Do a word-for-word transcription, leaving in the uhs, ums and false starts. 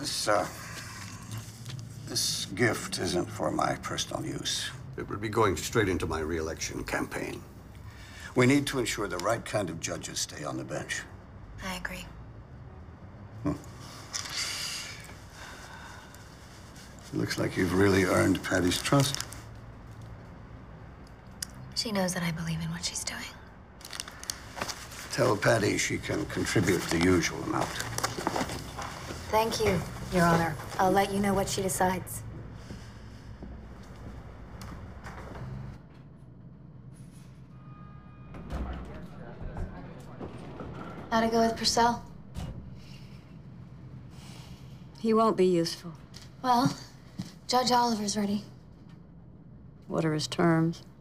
This, uh, this gift isn't for my personal use. It would be going straight into my re-election campaign. We need to ensure the right kind of judges stay on the bench. I agree. Hmm. It looks like you've really earned Patty's trust. She knows that I believe in what she's doing. Tell Patty she can contribute the usual amount. Thank you, Your Honor. I'll let you know what she decides. How'd it go with Purcell? He won't be useful. Well, Judge Oliver's ready. What are his terms?